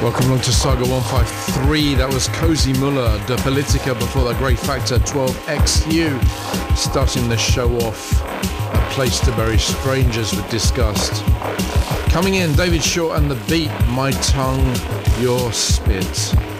Welcome along to Saga 153. That was Cozy Muller, De Politica, before that Great Factor 12XU. Starting the show off, A Place to Bury Strangers with Disgust. Coming in, David Short and the Beat, My Tongue, Your Spit.